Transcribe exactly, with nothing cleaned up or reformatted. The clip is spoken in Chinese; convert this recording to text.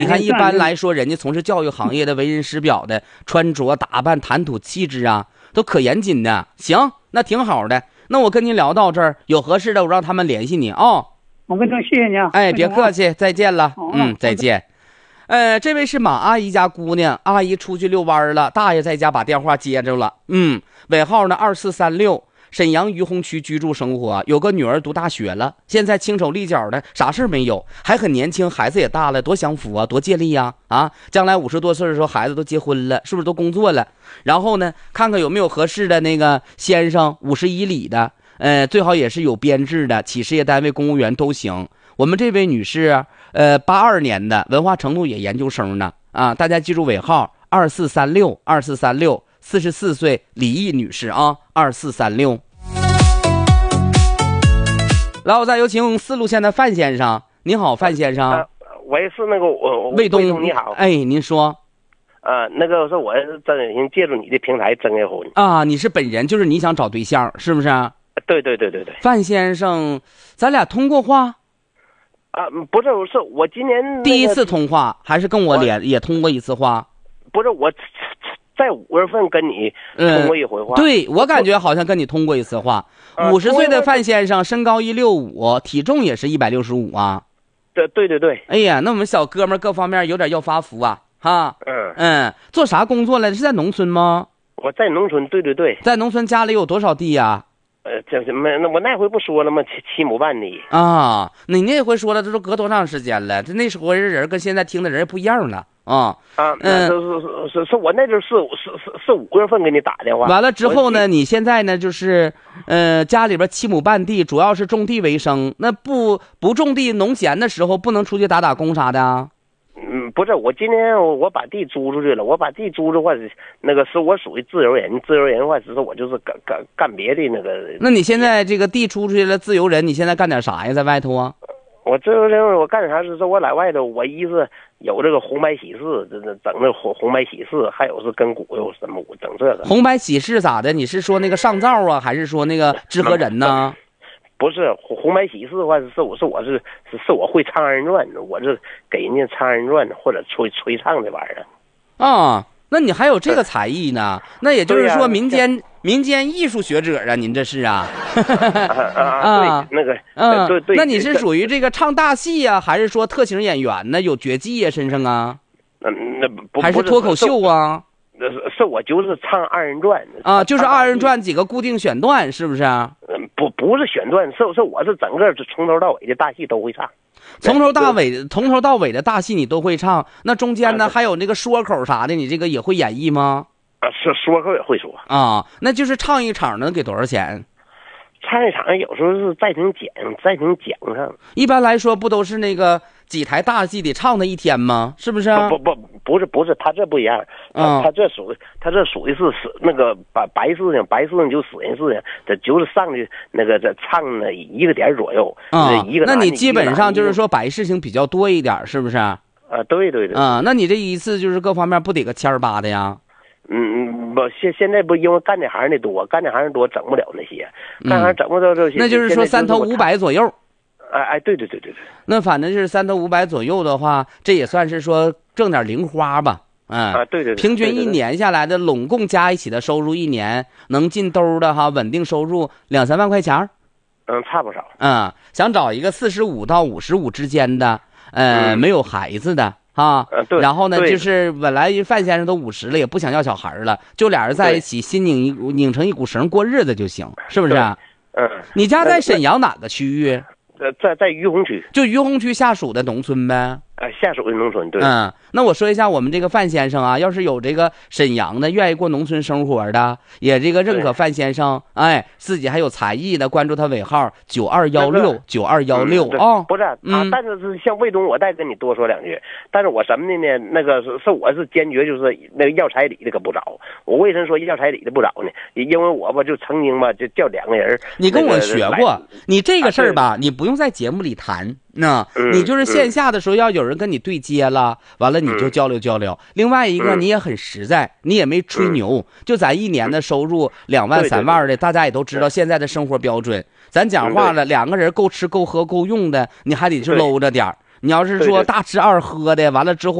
你看，一般来说，人家从事教育行业的为人师表的，穿着打扮、谈吐气质啊，都可严谨的。行，那挺好的。那我跟您聊到这儿，有合适的，我让他们联系你啊、哦。 我跟他谢谢你啊。 哎，别客气，再见了。嗯，再见。呃，这位是马阿姨家姑娘，阿姨出去遛弯了，大爷在家把电话接着了。嗯，尾号呢二四三六。沈阳于洪区居住生活，有个女儿读大学了，现在轻手利脚的，啥事没有，还很年轻，孩子也大了，多享福啊，多借力呀！啊，将来五十多岁的时候，孩子都结婚了，是不是都工作了？然后呢，看看有没有合适的那个先生，五十以里的，呃，最好也是有编制的，企事业单位、公务员都行。我们这位女士，呃，八二年的，文化程度也研究生呢，啊，大家记住尾号二四三六二四三六。四十四岁李毅女士啊，二四三六。来，我再有请四路线的范先生。你好，范先生。 呃、喂，是那个我魏东， 你好。 哎，您说。 啊、呃，那个是我是真心借助你的平台征结婚啊，你是本人，就是你想找对象，是不是？ 对对对对对。 范先生，咱俩通过话？ 啊，不是，是我今年、那个、 第一次通话，还是跟我连也通过一次话？ 不是我。在五月份跟你通过一回话， 嗯、对我感觉好像跟你通过一次话。五十岁的范先生，身高一六五，体重也是一百六十五啊。 对对对对。 哎呀，那我们小哥们各方面有点要发福啊，哈。 嗯嗯，做啥工作来？是在农村吗？ 我在农村，对对对。 在农村家里有多少地呀、 啊？呃，这什么？那我那回不说了吗？七七亩半地啊。你那回说了，这都隔多长时间了？这那时候人跟现在听的人也不一样了。啊啊，嗯，是是是是，我那阵是是是是五月份给你打电话。 完了之后呢，你现在呢就是，呃，家里边七亩半地，主要是种地为生。那不不种地农闲的时候，不能出去打打工啥的啊？ 嗯，不是，我今天我把地租出去了，我把地租的话，那个是我属于自由人，自由人的话，只是我就是干干干别的那个。 那你现在这个地出出去了，自由人，你现在干点啥呀？在外头啊？ 我自由人，我干啥是说，我在外头，我一是有这个红白喜事，这这整这红红白喜事，还有是跟股有什么整这个。 红白喜事咋的？你是说那个上灶啊，还是说那个知合人呢？ 不是红白喜事的话，是我是我是是是我会唱二人转，我是给人家唱二人转或者吹吹唱这玩意儿。 啊，那你还有这个才艺呢？那也就是说民间、啊、民间艺术学者啊，您这是啊？ 啊啊，对，那个， 嗯， 对对。 那你是属于这个唱大戏呀、啊，还是说特型演员呢？有绝技呀、啊、身上啊？ 嗯，那不还是脱口秀啊？ 是是我就是唱二人转啊，就是二人转几个固定选段，是不是？ 嗯，不不是选段，是是我是整个从头到尾的大戏都会唱。 从头到尾，从头到尾的大戏你都会唱，那中间呢、啊、还有那个说口啥的，你这个也会演绎吗？ 啊，是说口也会说啊，那就是唱一场能给多少钱？ 唱一场有时候是再听讲，再听讲上。 一般来说不都是那个几台大戏得唱那一天吗？是不是、啊？ 不不不，不是不是，他这不一样，他、嗯、他这属于他这属于是死那个白白事情，白事情就死人事情，这就是上去那个这唱了一个点左右啊、 嗯，一个。 那你基本上就是说白事情比较多一点，是不是？啊， 对对对。 啊，那你这一次就是各方面不得个千儿八的呀？ 嗯，不，现现在不因为干这行的多，干这行多整不了那些，干行整不了这些。 嗯、那就是说三头五百左右。 哎哎，对对对对对。 那反正是三头五百左右的话，这也算是说挣点零花吧。嗯啊，对对对。 平均一年下来的拢共加一起的收入，一年能进兜的哈，稳定收入两三万块钱。 嗯，差不少。 嗯，想找一个四十五到五十五之间的，呃，嗯、没有孩子的。啊，然后呢，就是本来范先生都五十了，也不想要小孩了，就俩人在一起，心拧一拧成一股绳过日子就行，是不是？ 嗯。 你家在沈阳哪个区域？ 呃，在在于洪区。 就于洪区下属的农村呗。 呃，下属的农村，对。 嗯，那我说一下我们这个范先生啊，要是有这个沈阳的愿意过农村生活的，也这个认可范先生，哎，自己还有才艺的，关注他尾号九二幺六九二幺六啊。 不是啊、嗯，但是是像魏东，我再跟你多说两句。但是我什么的呢？那个是是我是坚决就是那个要彩礼的可不找。我为什么说要彩礼的不找呢？因为我吧就曾经吧就叫两个人。 你跟我学过，你这个事儿吧、啊，你不用在节目里谈。那、嗯、你就是线下的时候要有人跟你对接了、嗯、完了你就交流交流、嗯、另外一个、嗯、你也很实在，你也没吹牛、嗯、就咱一年的收入两万三万的，对对对，大家也都知道现在的生活标准，咱讲话了、嗯、两个人够吃够喝够用的，你还得去搂着点儿。 你要是对对说大吃二喝的，完了之后